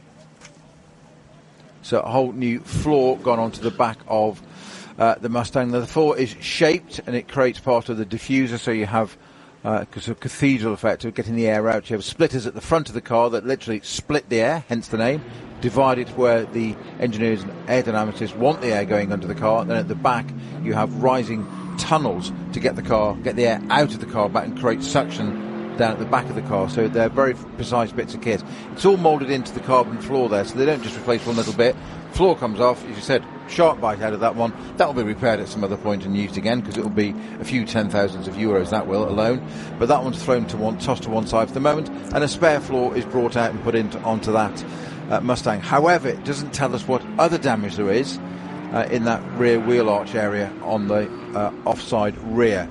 So a whole new floor gone onto the back of uh, the Mustang. The floor is shaped, and it creates part of the diffuser, so you have because uh, of cathedral effect of getting the air out. You have splitters at the front of the car that literally split the air, hence the name, divided where the engineers and aerodynamicists want the air going under the car. And then at the back you have rising tunnels to get the car, get the air out of the car back and create suction down at the back of the car. So they're very precise bits of kit. It's all moulded into the carbon floor there, so they don't just replace one little bit. Floor comes off, as you said, sharp bite out of that one. That will be repaired at some other point and used again, because it will be a few ten thousands of euros, that will alone. But that one's thrown to one, tossed to one side for the moment, and a spare floor is brought out and put into onto that uh, Mustang. However, it doesn't tell us what other damage there is uh, in that rear wheel arch area on the uh, offside rear.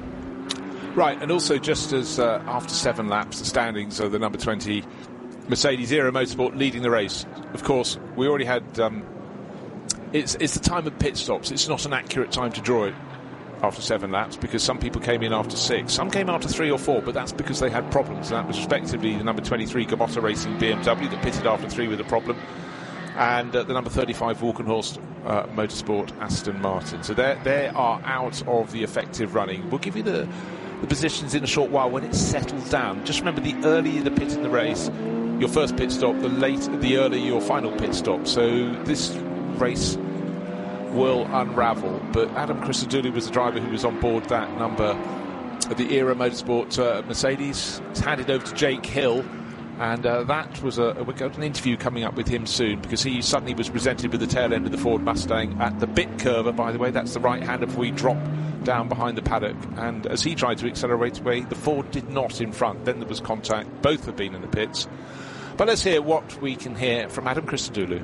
Right, and also just as uh, after seven laps, the standings are the number twenty Mercedes Aero Motorsport leading the race. Of course, we already had... Um, it's, it's the time of pit stops. It's not an accurate time to draw it after seven laps, because some people came in after six. Some came after three or four, but that's because they had problems. And that was respectively the number twenty-three Gamotta Racing B M W that pitted after three with a problem, and uh, the number thirty-five Walkenhorst uh, Motorsport Aston Martin. So they they are out of the effective running. We'll give you the... the positions in a short while when it's settled down. Just remember, the earlier the pit in the race, your first pit stop, the later, the earlier your final pit stop. So this race will unravel. But Adam Christodoulou was the driver who was on board that number of the Aero Motorsport uh, Mercedes. It's handed over to Jake Hill, and uh, that was a we've got an interview coming up with him soon, because he suddenly was presented with the tail end of the Ford Mustang at the bit curver. By the way, that's the right hander before we drop down behind the paddock, and as he tried to accelerate away, the Ford did not in front. Then there was contact. Both have been in the pits. But let's hear what we can hear from Adam Christodoulou.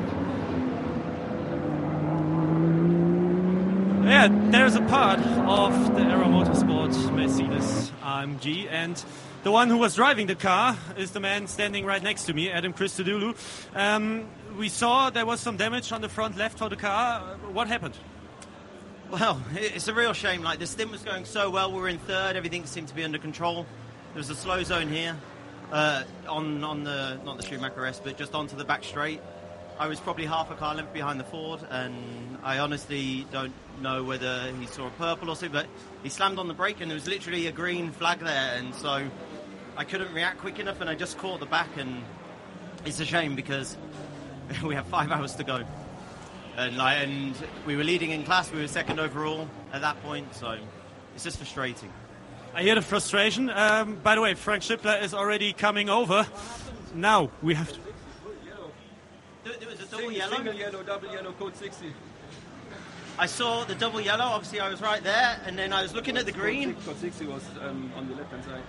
Yeah, there's a part of the Aero Motorsport Mercedes A M G, and the one who was driving the car is the man standing right next to me, Adam Christodoulou. Um, we saw there was some damage on the front left of the car. What happened? Well, it's a real shame. Like, the stint was going so well. We were in third. Everything seemed to be under control. There was a slow zone here uh, on on the, not the Schumacher S, but just onto the back straight. I was probably half a car length behind the Ford, and I honestly don't know whether he saw a purple or something, but he slammed on the brake, and there was literally a green flag there, and so I couldn't react quick enough, and I just caught the back, and it's a shame because we have five hours to go. And, like, and we were leading in class, we were second overall at that point, so it's just frustrating. I hear the frustration. Um, by the way, Frank Schippler is already coming over. Now we have to... There was a double yellow. Single yellow, double yellow, code sixty. I saw the double yellow, obviously I was right there, and then I was looking at the green. Code sixty was um, on the left-hand side.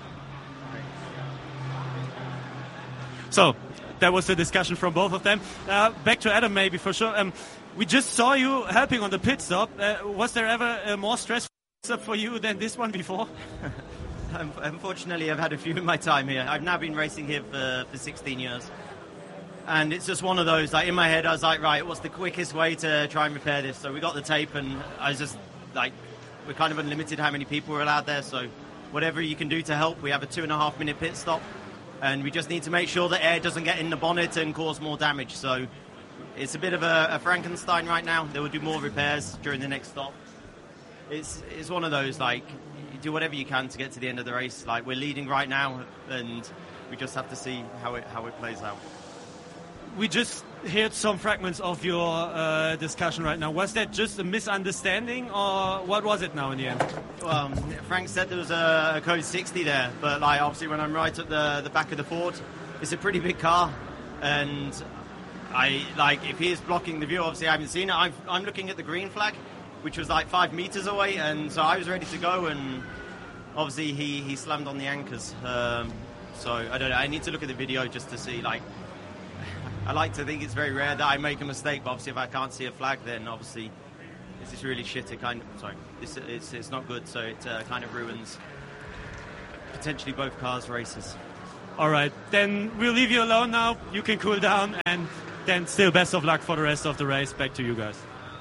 So, that was the discussion from both of them. Uh, back to Adam, maybe, for sure. Um, we just saw you helping on the pit stop. Uh, was there ever a more stressful pit stop for you than this one before? Unfortunately, I've had a few in my time here. I've now been racing here for, for sixteen years. And it's just one of those, like, in my head, I was like, right, what's the quickest way to try and repair this? So we got the tape, and I was just, like, we're kind of unlimited how many people are allowed there, so whatever you can do to help. We have a two and a half minute pit stop, and we just need to make sure that air doesn't get in the bonnet and cause more damage. So it's a bit of a, a Frankenstein right now. They will do more repairs during the next stop. It's it's one of those, like, you do whatever you can to get to the end of the race. Like, we're leading right now, and we just have to see how it how it plays out. We just heard some fragments of your uh, discussion right now. Was that just a misunderstanding, or what was it now in the end? Well, Frank said there was a, a code sixty there, but, like, obviously when I'm right at the the back of the Ford, it's a pretty big car, and I like if he is blocking the view. Obviously, I haven't seen it. I'm I'm looking at the green flag, which was like five meters away, and so I was ready to go, and obviously he, he slammed on the anchors. Um, so I don't know. I need to look at the video just to see. Like, I like to think it's very rare that I make a mistake, but obviously if I can't see a flag, then obviously this is really shit. It kind of sorry, this it's it's not good. So it uh, kind of ruins potentially both cars' races. All right, then we'll leave you alone now. You can cool down, and then still best of luck for the rest of the race. Back to you guys.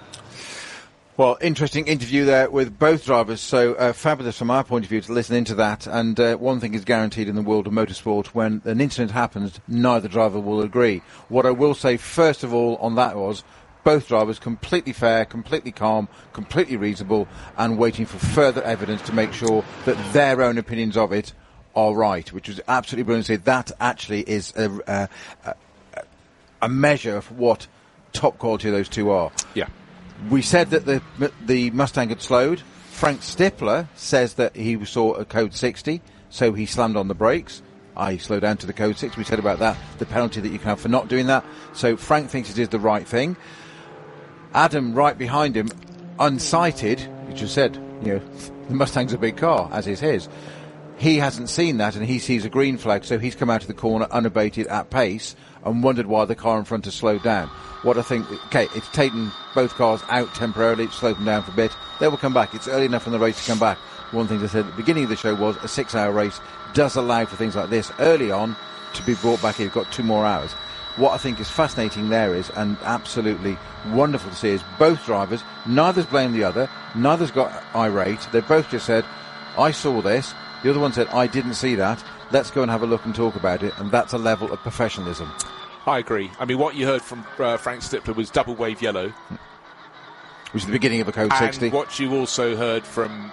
Well, interesting interview there with both drivers, so uh, fabulous from our point of view to listen into that. And uh, one thing is guaranteed in the world of motorsport: when an incident happens, neither driver will agree. What I will say first of all on that was both drivers completely fair, completely calm, completely reasonable, and waiting for further evidence to make sure that their own opinions of it are right, which was absolutely brilliant to say. That actually is a, a, a measure of what top quality those two are. Yeah. We said that the the Mustang had slowed. Frank Stippler says that he saw a code sixty, so he slammed on the brakes. I slowed down to the code six. We said about that, the penalty that you can have for not doing that. So Frank thinks it is the right thing. Adam, right behind him, unsighted, which has said, you know, the Mustang's a big car, as is his. He hasn't seen that, and he sees a green flag, so he's come out of the corner unabated at pace and wondered why the car in front has slowed down. What I think, okay, it's taken both cars out temporarily, it's slowed them down for a bit. They will come back. It's early enough in the race to come back. One thing I said at the beginning of the show was a six-hour race does allow for things like this early on to be brought back in. You've got two more hours. What I think is fascinating there is, and absolutely wonderful to see, is both drivers, neither's blamed the other, neither's got irate. They've both just said, I saw this. The other one said, I didn't see that. Let's go and have a look and talk about it. And that's a level of professionalism. I agree. I mean, what you heard from uh, Frank Stippler was double wave yellow. Which is the beginning of a code and sixty. What you also heard from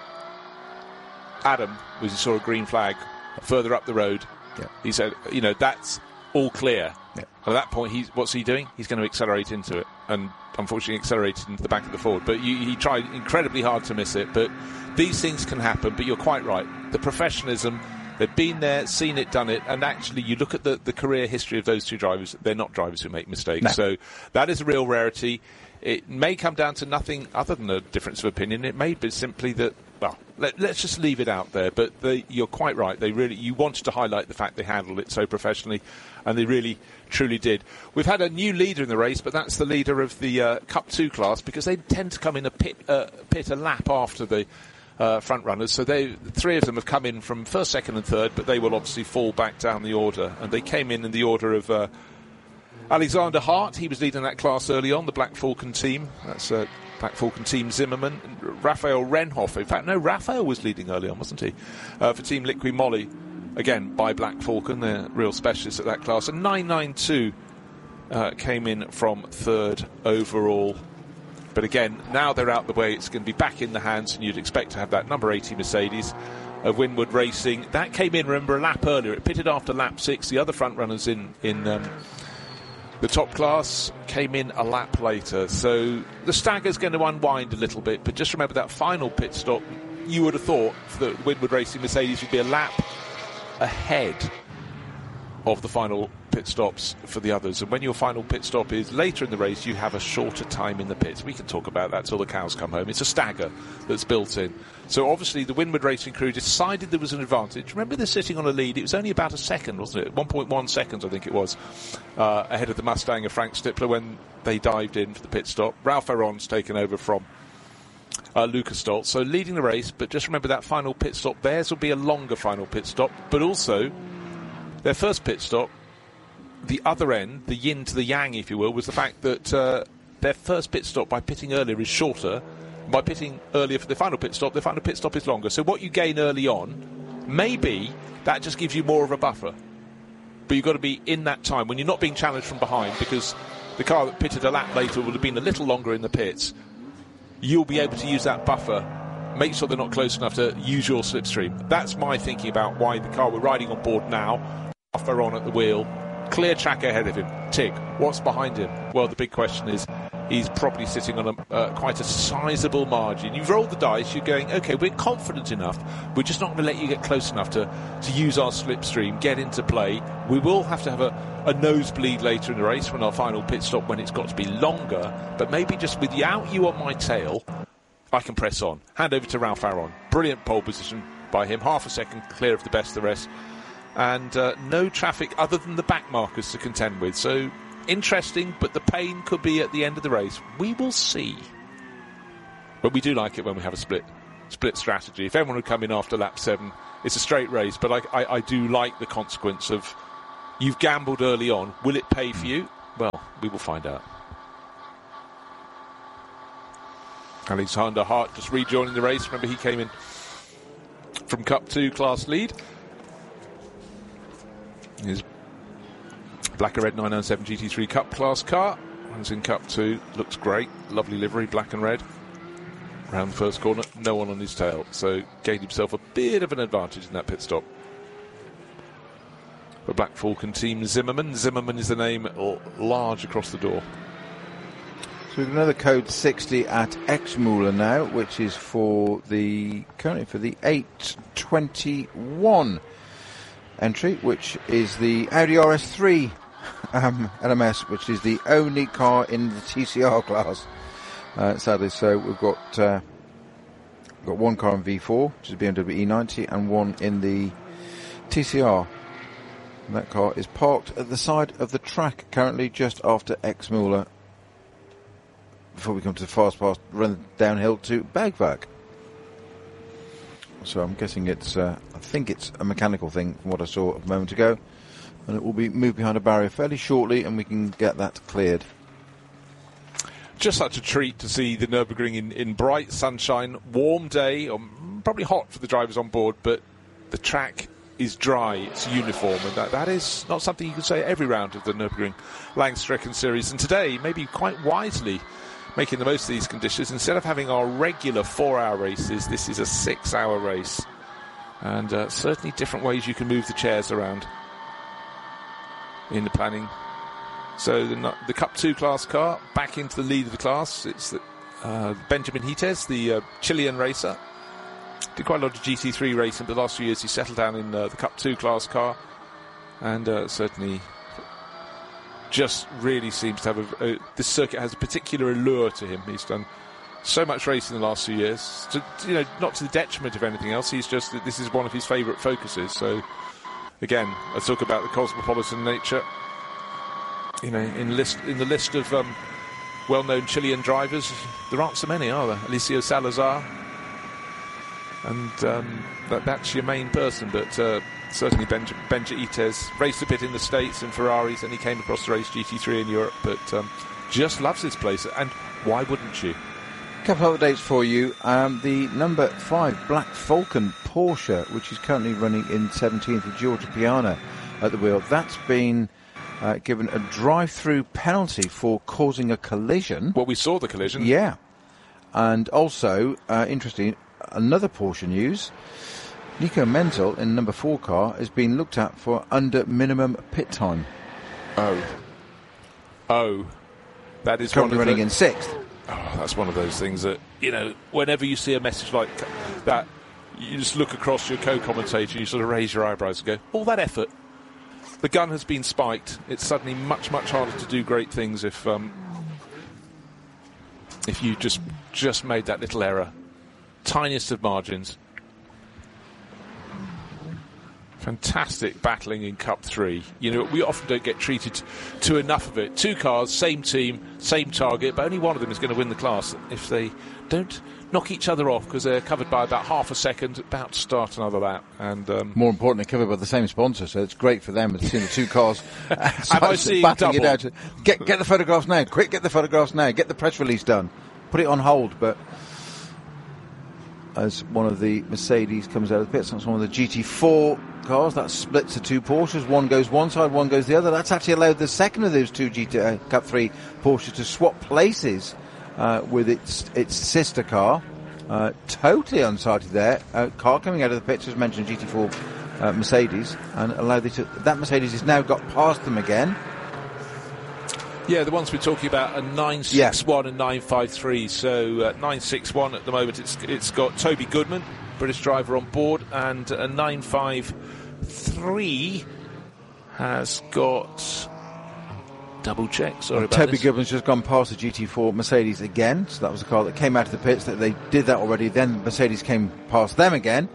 Adam was he saw a green flag further up the road. Yeah. He said, you know, that's all clear. Yeah. And at that point, he's what's he doing? He's going to accelerate into it. And unfortunately accelerated into the back of the Ford. But you, he tried incredibly hard to miss it. But these things can happen. But you're quite right. The professionalism, they've been there, seen it, done it. And actually, you look at the, the career history of those two drivers, they're not drivers who make mistakes. No. So that is a real rarity. It may come down to nothing other than a difference of opinion. It may be simply that, well, let, let's just leave it out there. But they, you're quite right. They really, you wanted to highlight the fact they handled it so professionally, and they really, truly did. We've had a new leader in the race, but that's the leader of the uh, Cup two class, because they tend to come in a pit, uh, pit a lap after the uh, front runners. So they, three of them have come in from first, second, and third, but they will obviously fall back down the order. And they came in in the order of Uh, Alexander Hart, he was leading that class early on, the Black Falcon team. That's uh, Black Falcon team Zimmerman. Raphael Renhoff. In fact, no, Raphael was leading early on, wasn't he? Uh, for Team Liqui Moly, again, by Black Falcon. They're real specialists at that class. And nine ninety-two uh, came in from third overall. But again, now they're out the way, it's going to be back in the hands, and you'd expect to have that number eighty Mercedes of Winwood Racing. That came in, remember, a lap earlier. It pitted after lap six. The other front runners in... in um, the top class came in a lap later, so the stagger's going to unwind a little bit, but just remember that final pit stop, you would have thought that Winwood Racing Mercedes would be a lap ahead of the final pit stops for the others. And when your final pit stop is later in the race, you have a shorter time in the pits. We can talk about that till the cows come home. It's a stagger that's built in. So obviously the Winwood Racing crew decided there was an advantage. Remember, they're sitting on a lead. It was only about a second, wasn't it? one point one seconds, I think it was, uh, ahead of the Mustang of Frank Stippler when they dived in for the pit stop. Ralph Aron's taken over from uh, Lucas Stoltz. So leading the race, but just remember that final pit stop. Theirs will be a longer final pit stop, but also their first pit stop, the other end, the yin to the yang, if you will, was the fact that uh, their first pit stop by pitting earlier is shorter. By pitting earlier for the final pit stop, the final pit stop is longer. So what you gain early on, maybe that just gives you more of a buffer. But you've got to be in that time when you're not being challenged from behind, because the car that pitted a lap later would have been a little longer in the pits. You'll be able to use that buffer. Make sure they're not close enough to use your slipstream. That's my thinking about why the car we're riding on board now, buffer on at the wheel, clear track ahead of him. Tick. What's behind him? Well, the big question is, he's probably sitting on a, uh, quite a sizable margin. You've rolled the dice, you're going, OK, we're confident enough, we're just not going to let you get close enough to, to use our slipstream, get into play. We will have to have a, a nosebleed later in the race when our final pit stop, when it's got to be longer, but maybe just without you on my tail, I can press on. Hand over to Ralph Aron. Brilliant pole position, by him, half a second clear of the best of the rest, and uh, no traffic other than the back markers to contend with. So interesting, but the pain could be at the end of the race. We will see. But we do like it when we have a split split strategy. If everyone would come in after lap seven, it's a straight race, but I, I, I do like the consequence of you've gambled early on. Will it pay for you? Well, we will find out. Alexander Hart just rejoining the race. Remember, he came in from Cup two class lead. His black and red nine ninety-seven G T three Cup class car. One's in Cup two. Looks great. Lovely livery, black and red. Round the first corner, no one on his tail. So gained himself a bit of an advantage in that pit stop. For Black Falcon team Zimmerman. Zimmerman is the name l- large across the door. So we've got another code sixty at Exmouler now, which is for the currently for the eight twenty-one entry, which is the Audi R S three um, L M S, which is the only car in the T C R class. Uh, sadly, so we've got uh, got one car in V four, which is B M W E ninety, and one in the T C R. And that car is parked at the side of the track currently, just after Exmouler, before we come to the fast pass, run downhill to Bergwerk. So I'm guessing it's, uh, I think it's a mechanical thing from what I saw a moment ago, and it will be moved behind a barrier fairly shortly, and we can get that cleared. Just such a treat to see the Nürburgring in, in bright sunshine, warm day, or probably hot for the drivers on board, but the track is dry, it's uniform, and that, that is not something you can say every round of the Nürburgring Langstrecken series. And today, maybe quite wisely, making the most of these conditions. Instead of having our regular four-hour races, this is a six-hour race. And uh, certainly different ways you can move the chairs around in the planning. So the, the Cup two class car back into the lead of the class. It's the, uh, Benjamin Hites, the uh, Chilean racer. Did quite a lot of G T three racing, but the last few years he settled down in uh, the Cup two class car, and uh, certainly just really seems to have a, a... This circuit has a particular allure to him. He's done so much racing in the last few years, to, you know, not to the detriment of anything else. He's just, this is one of his favourite focuses. So, again, I talk about the cosmopolitan nature. You know, in list in the list of um, well-known Chilean drivers, there aren't so many, are there? Alicio Salazar, and um, that, that's your main person. But uh, certainly Benja, Benja Ites raced a bit in the States in Ferraris, and he came across to race G T three in Europe, but um, just loves this place. And why wouldn't you? A couple of updates for you. Um, the number five Black Falcon Porsche, which is currently running in seventeenth with Giorgio Piana at the wheel, that's been Uh, given a drive-through penalty for causing a collision. Well, we saw the collision. Yeah. And also, uh, interesting, another Porsche news, Nico Menzel in number four car has been looked at for under minimum pit time. Oh. Oh. That is currently one of running the, in sixth. Oh, that's one of those things that, you know, whenever you see a message like that, you just look across your co-commentator, you sort of raise your eyebrows and go, all that effort. The gun has been spiked. It's suddenly much, much harder to do great things if um, if you just just made that little error. Tiniest of margins. Fantastic battling in Cup three. You know, we often don't get treated to enough of it. Two cars, same team, same target, but only one of them is going to win the class if they don't knock each other off, because they're covered by about half a second, about to start another lap. And um, more importantly, covered by the same sponsor, so it's great for them. Seeing the two cars Am I seeing battling double? it out. Get, get the photographs now. Quick, get the photographs now. Get the press release done. Put it on hold. But as one of the Mercedes comes out of the pits, that's one of the G T four cars. That splits the two Porsches. One goes one side, one goes the other. That's actually allowed the second of those two G T uh, Cup three Porsches to swap places uh, with its its sister car. Uh, totally unsighted there. Uh, car coming out of the pits, as mentioned, G T four uh, Mercedes, and allowed it to, that Mercedes has now got past them again. Yeah, the ones we're talking about are nine six one yeah. and nine five three. So uh, nine six one at the moment, it's it's got Toby Goodman, British driver, on board, and uh, nine five three has got... Double check, sorry well, about Toby this. Goodman's just gone past the G T four Mercedes again, so that was a car that came out of the pits, that they did that already, then Mercedes came past them again,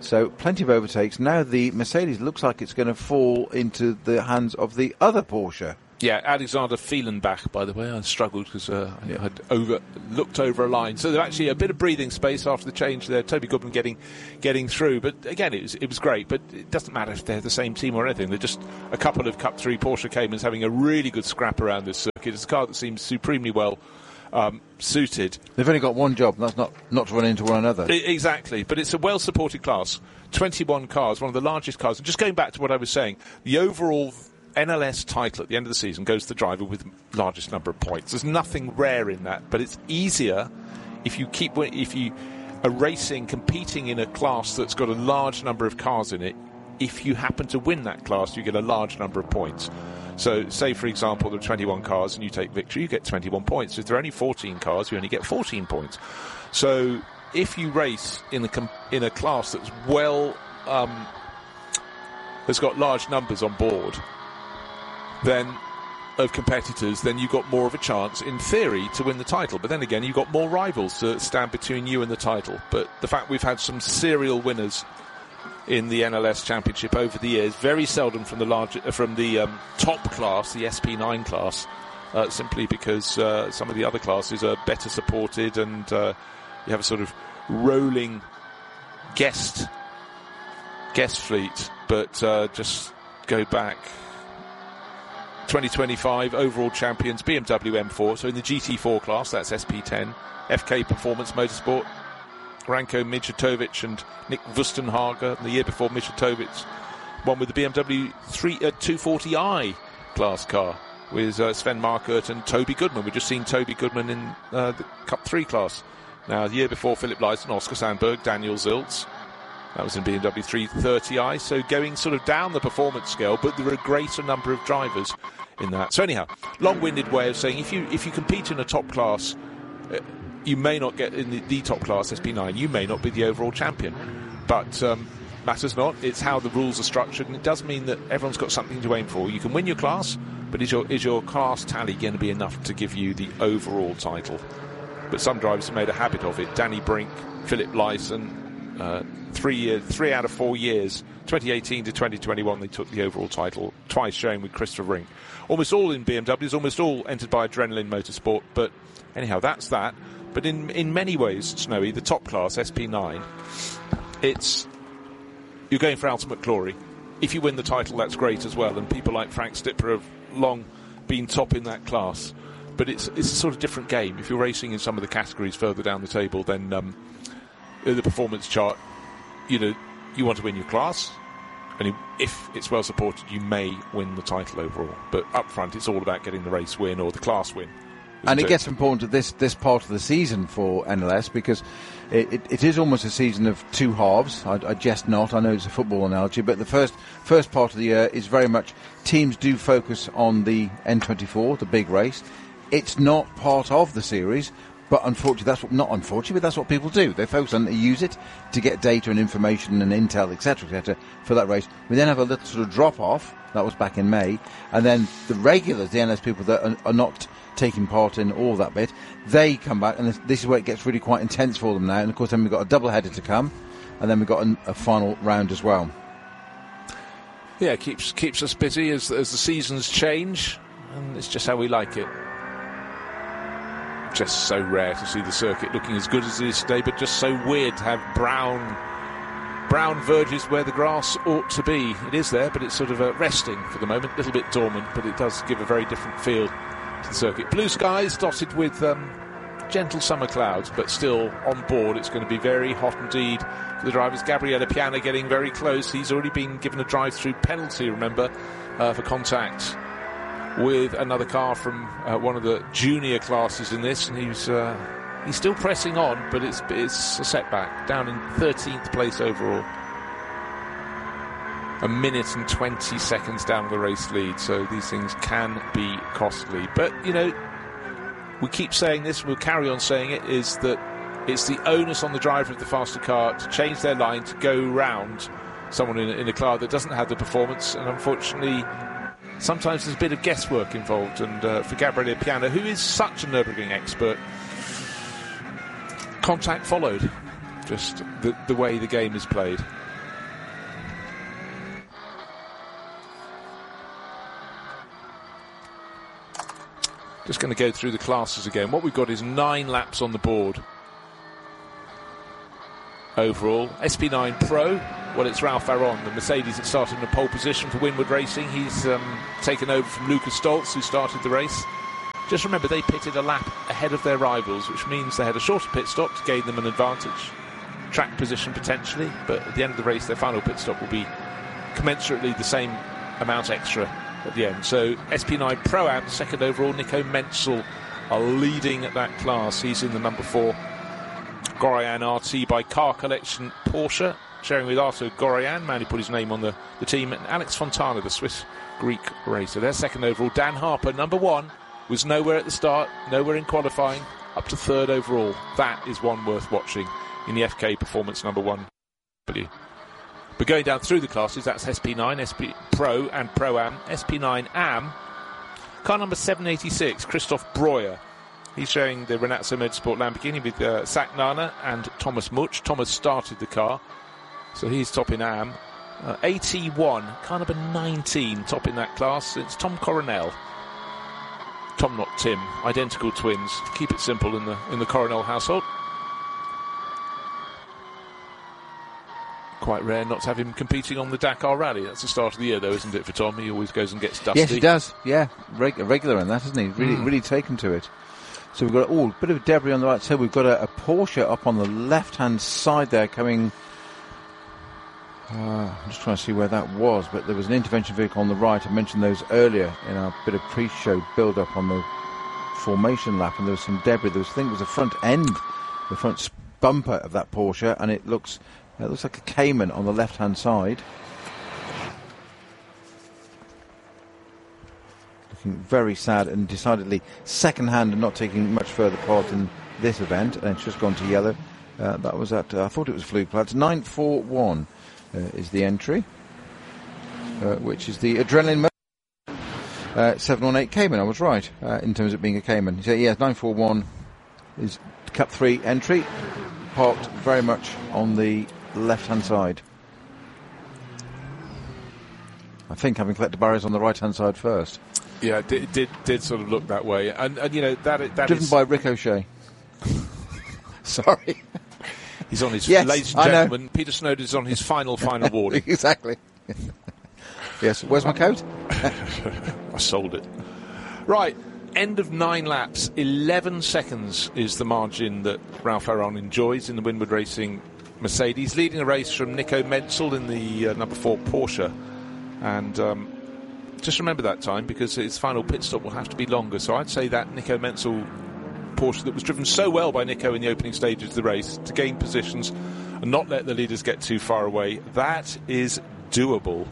So plenty of overtakes. Now the Mercedes looks like it's going to fall into the hands of the other Porsche. Yeah, Alexander Fehlenbach, by the way. I struggled because uh, I had over, looked over a line. So there's actually a bit of breathing space after the change there. Toby Goodman getting getting through. But again, it was, it was great. But it doesn't matter if they're the same team or anything. They're just a couple of Cup three Porsche Caymans having a really good scrap around this circuit. It's a car that seems supremely well um, suited. They've only got one job, and that's not, not to run into one another. I, exactly. But it's a well-supported class. twenty-one cars, one of the largest cars. And just going back to what I was saying, the overall N L S title at the end of the season goes to the driver with the largest number of points. There's nothing rare in that, but it's easier if you keep if you are racing, competing in a class that's got a large number of cars in it. If you happen to win that class, you get a large number of points. So, say for example, there are twenty-one cars and you take victory, you get twenty-one points. If there are only fourteen cars, you only get fourteen points. So, if you race in a com- in a class that's well um, has got large numbers on board, then of competitors, then you've got more of a chance, in theory, to win the title. But then again, you've got more rivals to stand between you and the title. But the fact we've had some serial winners in the N L S Championship over the years, very seldom from the large, from the um, top class, the S P nine class, uh, simply because uh, some of the other classes are better supported, and uh, you have a sort of rolling guest guest fleet. But uh, just go back. twenty twenty-five overall champions B M W M four, so in the G T four class, that's S P ten, F K Performance Motorsport, Ranko Mijatovic and Nick Wustenhager. The year before, Mijatovic won with the B M W three, uh, two forty i class car with uh, Sven Markert and Toby Goodman. We've just seen Toby Goodman in uh, the Cup three class. Now, the year before, Philip Leisen, Oscar Sandberg, Daniel Ziltz. That was in B M W three thirty i, so going sort of down the performance scale, but there are a greater number of drivers in that. So anyhow, long-winded way of saying if you if you compete in a top class, uh, you may not get in the, the top class, S P nine, you may not be the overall champion. But um, matters not, it's how the rules are structured, and it does mean that everyone's got something to aim for. You can win your class, but is your, is your class tally going to be enough to give you the overall title? But some drivers have made a habit of it. Danny Brink, Philip Leisen, Uh, three years, three out of four years, twenty eighteen to twenty twenty-one, they took the overall title, twice showing with Christopher Rink. Almost all in B M Ws, almost all entered by Adrenaline Motorsport. But anyhow, that's that. But in in many ways, Snowy, the top class, S P nine, it's you're going for ultimate glory. If you win the title, that's great as well. And people like Frank Stipper have long been top in that class. But it's it's a sort of different game. If you're racing in some of the categories further down the table, then um, the performance chart, you know, you want to win your class, and if it's well supported, you may win the title overall. But up front, it's all about getting the race win or the class win. And it, it gets important at this this part of the season for N L S because it, it, it is almost a season of two halves. I, I jest not. I know it's a football analogy, but the first first part of the year is very much teams do focus on the N twenty-four, the big race. It's not part of the series. But unfortunately, that's what, not unfortunately, but that's what people do. They focus on it, they use it to get data and information and intel, et cetera, et cetera, for that race. We then have a little sort of drop-off. That was back in May. And then the regulars, the N L S people that are, are not taking part in all that bit, they come back, and this, this is where it gets really quite intense for them now. And, of course, then we've got a double-header to come, and then we've got an, a final round as well. Yeah, keeps keeps us busy as, as the seasons change, and it's just how we like it. Just so rare to see the circuit looking as good as it is today, but just so weird to have brown brown verges where the grass ought to be. It is there, but it's sort of uh, resting for the moment, a little bit dormant, but it does give a very different feel to the circuit. Blue skies dotted with um, gentle summer clouds, but still on board. It's going to be very hot indeed for the drivers. Gabriele Piana getting very close. He's already been given a drive-through penalty, remember, uh, for contact with another car from uh, one of the junior classes in this, and he's uh, he's still pressing on, but it's it's a setback, down in thirteenth place overall. A minute and twenty seconds down the race lead, so these things can be costly. But, you know, we keep saying this, we'll carry on saying it, is that it's the onus on the driver of the faster car to change their line to go round someone in, in a car that doesn't have the performance, and unfortunately sometimes there's a bit of guesswork involved, and uh, for Gabriele Piana, who is such a Nürburgring expert, contact followed. Just the, the way the game is played. Just going to go through the classes again. What we've got is nine laps on the board. Overall, S P nine Pro, well, it's Ralph Aron, the Mercedes that started in a pole position for Winward Racing. He's um, taken over from Lucas Stoltz, who started the race. Just remember, they pitted a lap ahead of their rivals, which means they had a shorter pit stop to gain them an advantage. Track position potentially, but at the end of the race, their final pit stop will be commensurately the same amount extra at the end. So S P nine Pro-Am, second overall, Nico Menzel are leading at that class. He's in the number four Goroyan R T by Car Collection Porsche, sharing with Arto Goroyan, man who put his name on the, the team, and Alex Fontana, the Swiss-Greek racer. They're second overall. Dan Harper, number one, was nowhere at the start, nowhere in qualifying, up to third overall. That is one worth watching in the F K Performance number one. But going down through the classes, that's S P nine, S P Pro and Pro-Am. S P nine Am, car number seven eighty-six, Christoph Breuer. He's showing the Renazzo Motorsport Lamborghini with uh, Sak Nana and Thomas Much. Thomas started the car, so he's topping Am. Uh, A T one, car number nineteen, topping that class. It's Tom Coronel. Tom, not Tim. Identical twins. Keep it simple in the in the Coronel household. Quite rare not to have him competing on the Dakar Rally. That's the start of the year, though, isn't it, for Tom? He always goes and gets dusty. Yes, he does. Yeah, Reg- regular in that, isn't he? Really, mm. really taken to it. So we've got oh, a bit of debris on the right side. We've got a, a Porsche up on the left-hand side there coming. Uh, I'm just trying to see where that was, but there was an intervention vehicle on the right. I mentioned those earlier in our bit of pre-show build-up on the formation lap, and there was some debris. There was, I think, it was the front end, the front bumper of that Porsche, and it looks it looks like a Cayman on the left-hand side. Looking very sad and decidedly second-hand and not taking much further part in this event, and it's just gone to yellow. Uh, that was at, uh, I thought it was Flugplatz, nine four one. Uh, is the entry, uh, which is the Adrenaline uh, seven one eight Cayman. I was right uh, in terms of it being a Cayman. So, yeah, nine four one is Cup three entry, parked very much on the left-hand side. I think having collected barriers on the right-hand side first. Yeah, it did, did, did sort of look that way. And, and you know, that, that Driven is... by Ricochet. Sorry. He's on his, yes, ladies and gentlemen, Peter Snowden is on his final, final warning. Exactly. Yes, where's my coat? I sold it. Right, end of nine laps, eleven seconds is the margin that Ralph Aron enjoys in the Winward Racing Mercedes, leading a race from Nico Menzel in the uh, number four Porsche. And um, just remember that time, because his final pit stop will have to be longer. So I'd say that Nico Menzel Porsche that was driven so well by Nico in the opening stages of the race to gain positions and not let the leaders get too far away, that is doable.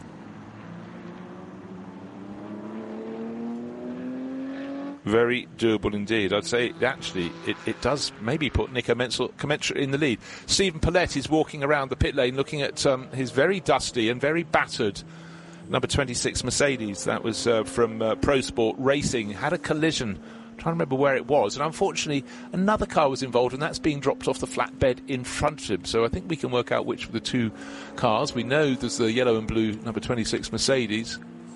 Very doable indeed. I'd say actually it, it does maybe put Nico Menzel commensurate in the lead. Stephen Paulette is walking around the pit lane looking at um, his very dusty and very battered number twenty-six Mercedes. That was uh, from uh, Pro Sport Racing. Had a collision. Trying to remember where it was, and unfortunately another car was involved, and that's being dropped off the flatbed in front of him. So I think we can work out which of the two cars. We know there's the yellow and blue number twenty-six Mercedes,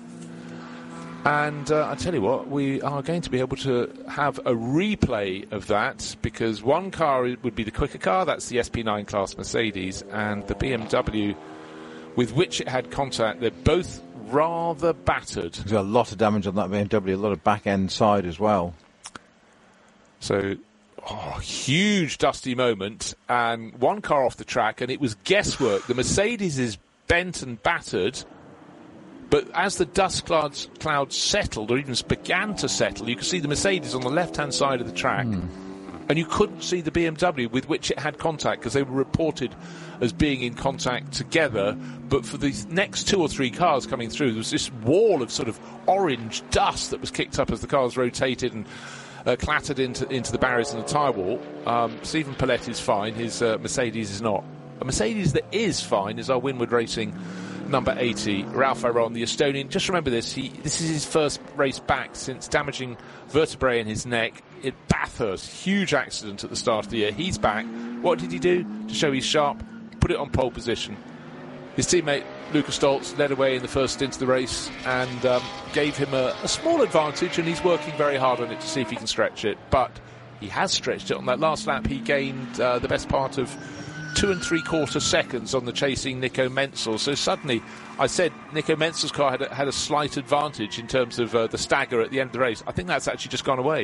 and uh, I tell you what, we are going to be able to have a replay of that, because one car would be the quicker car, that's the S P nine class Mercedes, and the B M W with which it had contact, they're both rather battered. There's a lot of damage on that B M W, a lot of back end side as well. So, oh, huge dusty moment, and one car off the track, and it was guesswork. The Mercedes is bent and battered, but as the dust clouds, clouds settled, or even began to settle, you could see the Mercedes on the left-hand side of the track, mm. and you couldn't see the B M W with which it had contact, because they were reported as being in contact together. But for the next two or three cars coming through, there was this wall of sort of orange dust that was kicked up as the cars rotated and Uh, clattered into into the barriers and the tyre wall. Um, Stephen Paulette is fine. His uh, Mercedes is not. A Mercedes that is fine is our Winward Racing number eighty, Ralph Aron, the Estonian. Just remember this. He this is his first race back since damaging vertebrae in his neck at Bathurst. Huge accident at the start of the year. He's back. What did he do to show he's sharp? Put it on pole position. His teammate Lucas Stoltz led away in the first stint of the race and um, gave him a, a small advantage, and he's working very hard on it to see if he can stretch it. But he has stretched it. On that last lap, he gained uh, the best part of two and three quarter seconds on the chasing Nico Menzel. So suddenly, I said Nico Menzel's car had a, had a slight advantage in terms of uh, the stagger at the end of the race. I think that's actually just gone away.